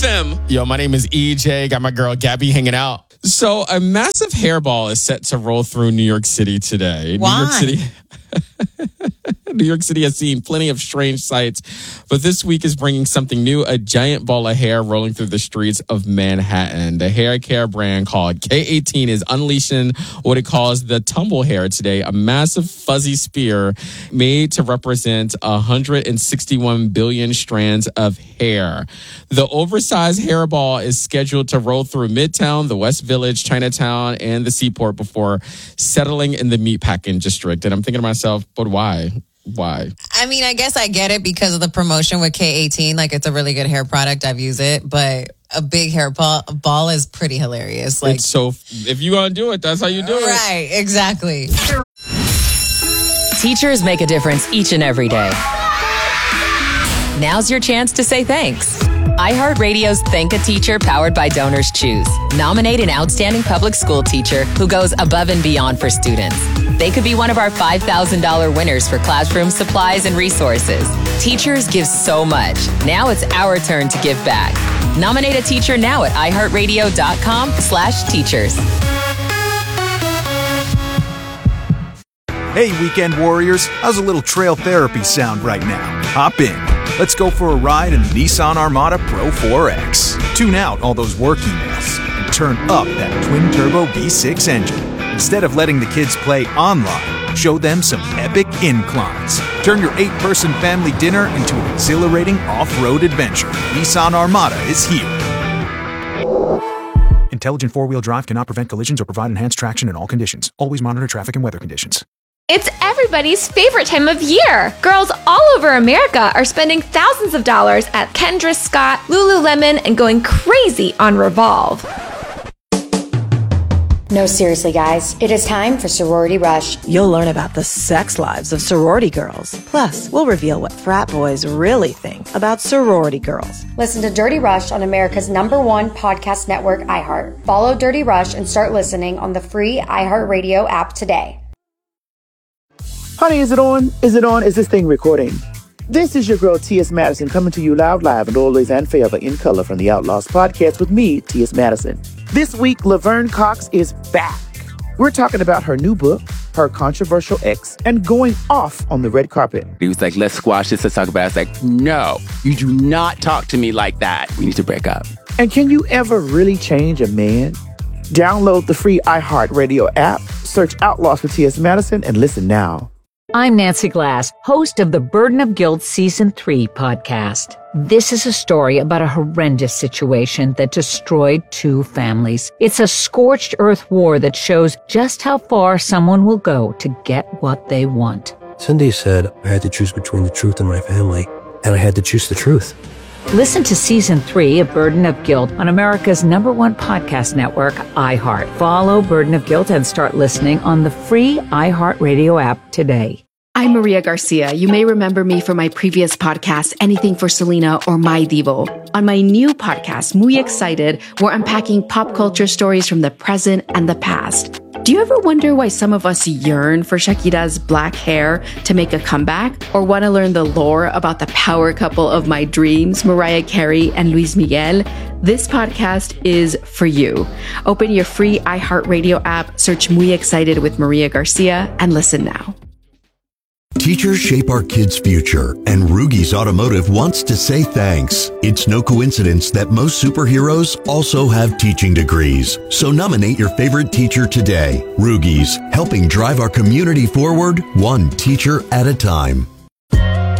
them. Yo, my name is EJ. Got my girl Gabby hanging out. So a massive hairball is set to roll through New York City today. Why? New York City has seen plenty of strange sights, but this week is bringing something new, a giant ball of hair rolling through the streets of Manhattan. The hair care brand called K18 is unleashing what it calls the tumble hair today, a massive fuzzy spear made to represent 161 billion strands of hair. The oversized hairball is scheduled to roll through Midtown, the West Village, Chinatown, and the Seaport before settling in the Meatpacking District. And I'm thinking to myself, but why? Why? I mean, I guess I get it because of the promotion with K18. Like, it's a really good hair product. I've used it, but a big hair ball is pretty hilarious. Like, so if you want to do it, that's how you do it. Right, exactly. Teachers make a difference each and every day. Now's your chance to say thanks. iHeartRadio's Thank a Teacher powered by Donors Choose. Nominate an outstanding public school teacher who goes above and beyond for students. They could be one of our $5,000 winners for classroom supplies and resources. Teachers give so much. Now it's our turn to give back. Nominate a teacher now at iHeartRadio.com/teachers. Hey, weekend warriors, how's a little trail therapy sound right now? Hop in. Let's go for a ride in the Nissan Armada Pro 4X. Tune out all those work emails and turn up that twin-turbo V6 engine. Instead of letting the kids play online, show them some epic inclines. Turn your 8-person family dinner into an exhilarating off-road adventure. Nissan Armada is here. Intelligent four-wheel drive cannot prevent collisions or provide enhanced traction in all conditions. Always monitor traffic and weather conditions. It's everybody's favorite time of year. Girls all over America are spending thousands of dollars at Kendra Scott, Lululemon, and going crazy on Revolve. No, seriously, guys. It is time for Sorority Rush. You'll learn about the sex lives of sorority girls. Plus, we'll reveal what frat boys really think about sorority girls. Listen to Dirty Rush on America's #1 podcast network, iHeart. Follow Dirty Rush and start listening on the free iHeartRadio app today. Honey, is it on? Is it on? Is this thing recording? This is your girl, T.S. Madison, coming to you loud, live, and always and forever in color from the Outlaws podcast with me, T.S. Madison. This week, Laverne Cox is back. We're talking about her new book, her controversial ex, and going off on the red carpet. He was like, let's squash this, let's talk about it. I was like, no, you do not talk to me like that. We need to break up. And can you ever really change a man? Download the free iHeartRadio app, search Outlaws with T.S. Madison, and listen now. I'm Nancy Glass, host of the Burden of Guilt Season 3 podcast. This is a story about a horrendous situation that destroyed 2 families. It's a scorched earth war that shows just how far someone will go to get what they want. Cindy said I had to choose between the truth and my family, and I had to choose the truth. Listen to Season 3 of Burden of Guilt on America's #1 podcast network, iHeart. Follow Burden of Guilt and start listening on the free iHeartRadio app today. I'm Maria Garcia. You may remember me from my previous podcast, Anything for Selena or My Divo. On my new podcast, Muy Excited, we're unpacking pop culture stories from the present and the past. Do you ever wonder why some of us yearn for Shakira's black hair to make a comeback? Or want to learn the lore about the power couple of my dreams, Mariah Carey and Luis Miguel? This podcast is for you. Open your free iHeartRadio app, search Muy Excited with Maria Garcia, and listen now. Teachers shape our kids' future, and Rugies Automotive wants to say thanks. It's no coincidence that most superheroes also have teaching degrees. So nominate your favorite teacher today. Rugies, helping drive our community forward, one teacher at a time.